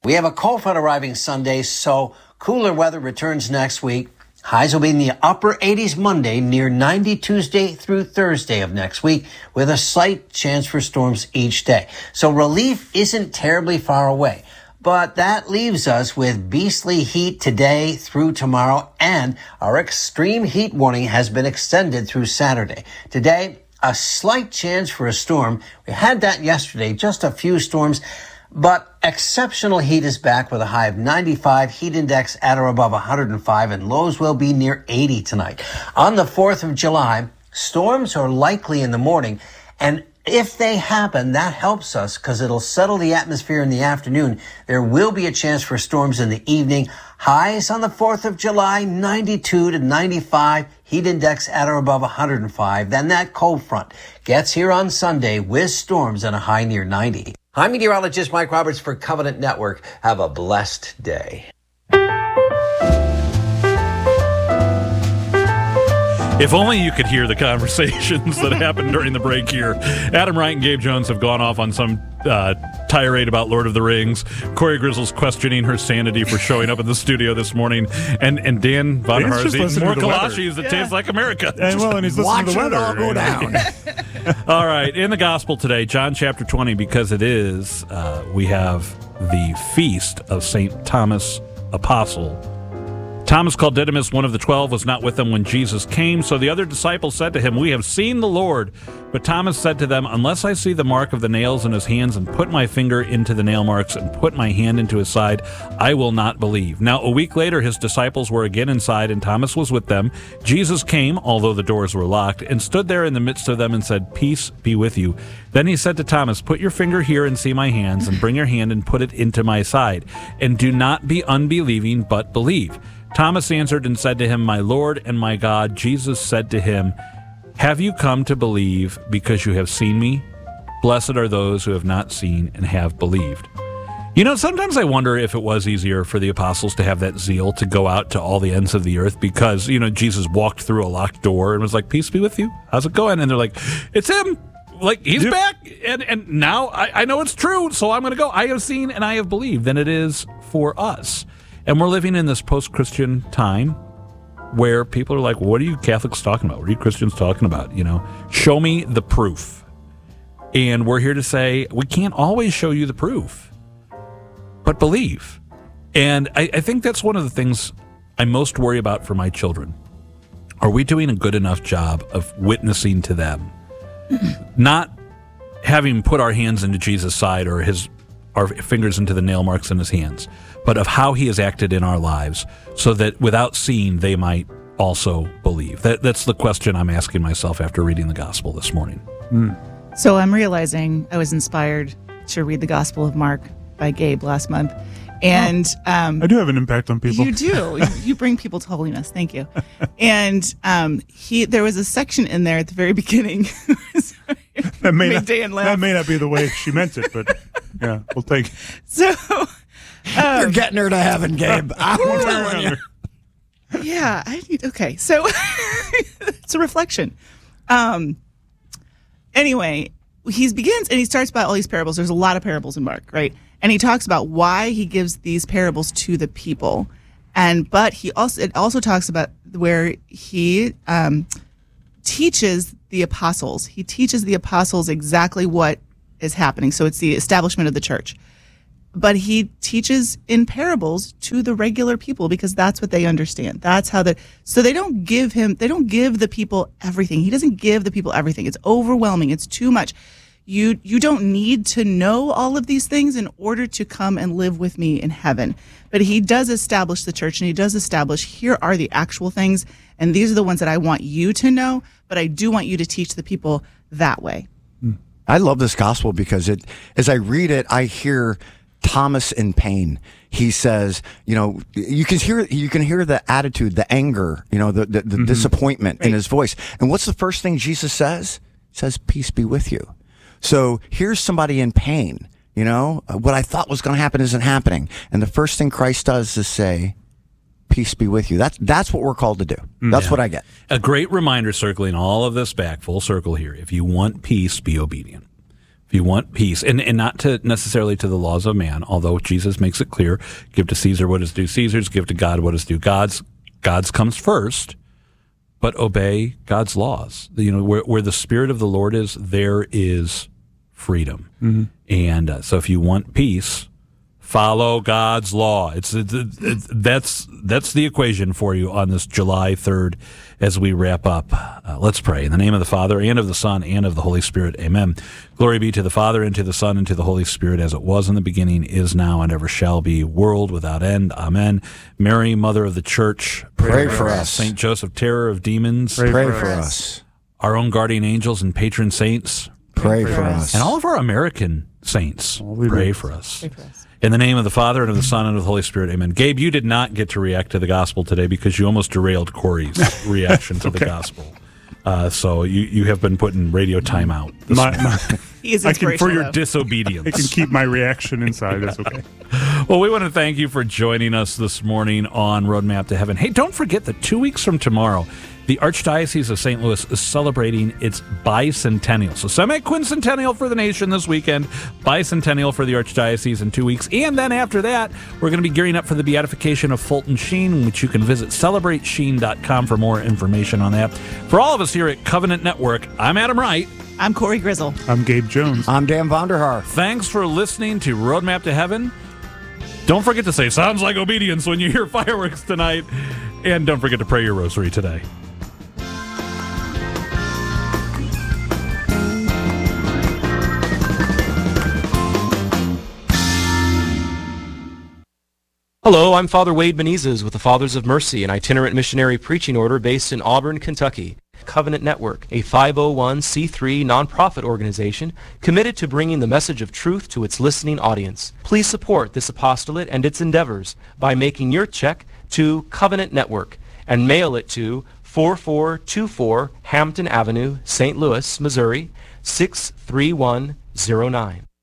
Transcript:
We have a cold front arriving Sunday, so cooler weather returns next week. Highs will be in the upper 80s Monday, near 90 Tuesday through Thursday of next week, with a slight chance for storms each day. So relief isn't terribly far away. But that leaves us with beastly heat today through tomorrow, and our extreme heat warning has been extended through Saturday. Today, a slight chance for a storm. We had that yesterday, just a few storms. But exceptional heat is back with a high of 95, heat index at or above 105, and lows will be near 80 tonight. On the 4th of July, storms are likely in the morning, and if they happen, that helps us because it'll settle the atmosphere in the afternoon. There will be a chance for storms in the evening. Highs on the 4th of July, 92 to 95, heat index at or above 105. Then that cold front gets here on Sunday with storms and a high near 90. I'm meteorologist Mike Roberts for Covenant Network. Have a blessed day. If only you could hear the conversations that happened during the break here. Adam Wright and Gabe Jones have gone off on some tirade about Lord of the Rings. Corey Grizzle's questioning her sanity for showing up in the studio this morning. And Dan Von Har's eating more kolaches that taste like America. And he's listening to the weather. Watch it all go down. All right, in the gospel today, John chapter 20, because it is, we have the feast of St. Thomas Apostle. Thomas, called Didymus, one of the 12, was not with them when Jesus came. So the other disciples said to him, "We have seen the Lord." But Thomas said to them, "Unless I see the mark of the nails in his hands and put my finger into the nail marks and put my hand into his side, I will not believe." Now a week later his disciples were again inside, and Thomas was with them. Jesus came, although the doors were locked, and stood there in the midst of them and said, "Peace be with you." Then he said to Thomas, "Put your finger here and see my hands, and bring your hand and put it into my side. And do not be unbelieving, but believe." Thomas answered and said to him, "My Lord and my God." Jesus said to him, "Have you come to believe because you have seen me? Blessed are those who have not seen and have believed." You know, sometimes I wonder if it was easier for the apostles to have that zeal to go out to all the ends of the earth because, you know, Jesus walked through a locked door and was like, "Peace be with you. How's it going?" And they're like, "It's him. Like, he's back. And now I know it's true, so I'm going to go. I have seen and I have believed." Than it is for us. And we're living in this post-Christian time where people are like, "What are you Catholics talking about? What are you Christians talking about? You know, show me the proof." And we're here to say, we can't always show you the proof, but believe. And I think that's one of the things I most worry about for my children. Are we doing a good enough job of witnessing to them? Not having put our hands into Jesus' side or our fingers into the nail marks in his hands, but of how he has acted in our lives so that without seeing, they might also believe. That's the question I'm asking myself after reading the gospel this morning. So I'm realizing I was inspired to read the Gospel of Mark by Gabe last month. And I do have an impact on people. You do. You bring people to holiness. Thank you. And there was a section in there at the very beginning. That may not be the way she meant it, but yeah, we'll take it. So you're getting her to heaven, Gabe. I'm telling you. Yeah, okay. So it's a reflection. Anyway, he begins and he starts by all these parables. There's a lot of parables in Mark, right? And he talks about why he gives these parables to the people. But it also talks about where he teaches the apostles. He teaches the apostles exactly what is happening. So it's the establishment of the church. But he teaches in parables to the regular people because that's what they understand. That's how so they don't give the people everything. He doesn't give the people everything. It's overwhelming. It's too much. You don't need to know all of these things in order to come and live with me in heaven. But he does establish the church, and he does establish, here are the actual things, and these are the ones that I want you to know, but I do want you to teach the people that way. I love this gospel because as I read it, I hear Thomas in pain. He says, you know, you can hear the attitude, the anger, you know, the disappointment in his voice. And what's the first thing Jesus says? He says, "Peace be with you." So here's somebody in pain, you know, what I thought was going to happen isn't happening. And the first thing Christ does is say, "Peace be with you." That's what we're called to do. That's what I get. A great reminder, circling all of this back, full circle here. If you want peace, be obedient. If If you want peace, and not to necessarily to the laws of man, although Jesus makes it clear, give to Caesar what is due Caesar's, give to God what is due God's. God's comes first, but obey God's laws. Where the Spirit of the Lord is, there is freedom. Mm-hmm. And so if you want peace, follow God's law. That's the equation for you on this July 3rd as we wrap up. Let's pray. In the name of the Father, and of the Son, and of the Holy Spirit. Amen. Glory be to the Father, and to the Son, and to the Holy Spirit, as it was in the beginning, is now, and ever shall be, world without end. Amen. Mary, Mother of the Church, pray for us. Saint Joseph, terror of demons, pray for us. Our own guardian angels and patron saints, pray for us. And all of our American saints, pray for us. Pray for us. In the name of the Father, and of the Son, and of the Holy Spirit, amen. Gabe, you did not get to react to the gospel today because you almost derailed Corey's reaction to the gospel. So you have been put in radio timeout. He is inspirational, for your disobedience. I can keep my reaction inside. That's okay. Well, we want to thank you for joining us this morning on Roadmap to Heaven. Hey, don't forget that 2 weeks from tomorrow, the Archdiocese of St. Louis is celebrating its bicentennial. So semi-quincentennial for the nation this weekend, bicentennial for the Archdiocese in 2 weeks. And then after that, we're going to be gearing up for the beatification of Fulton Sheen, which you can visit celebratesheen.com for more information on that. For all of us here at Covenant Network, I'm Adam Wright. I'm Corey Grizzle. I'm Gabe Jones. I'm Dan Vonderhaar. Thanks for listening to Roadmap to Heaven. Don't forget to say, sounds like obedience when you hear fireworks tonight. And don't forget to pray your rosary today. Hello, I'm Father Wade Benitez with the Fathers of Mercy, an itinerant missionary preaching order based in Auburn, Kentucky. Covenant Network, a 501c3 nonprofit organization committed to bringing the message of truth to its listening audience. Please support this apostolate and its endeavors by making your check to Covenant Network and mail it to 4424 Hampton Avenue, St. Louis, Missouri, 63109.